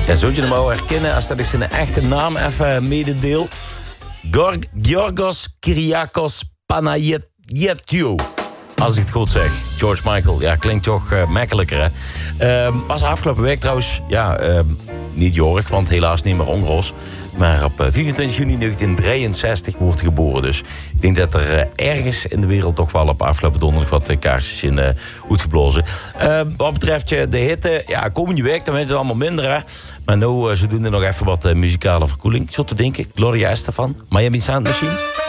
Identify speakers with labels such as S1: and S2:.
S1: Ja, zou je hem al herkennen als dat ik zijn echte naam even mededeel? Georgos Kyriakos Panayiotou. Als ik het goed zeg. George Michael. Ja, klinkt toch makkelijker, hè? Was afgelopen week trouwens... niet Jorg, want helaas niet meer Ongros. Maar op 24 juni 1963 wordt hij geboren. Dus ik denk dat er ergens in de wereld toch wel op afgelopen donderdag wat kaarsjes in goed geblazen. Wat betreft de hitte, ja, komende week dan weet het allemaal minder, hè. Maar nou, ze doen er nog even wat muzikale verkoeling. Ik zat te denken, Gloria Estefan, Miami Sound Machine.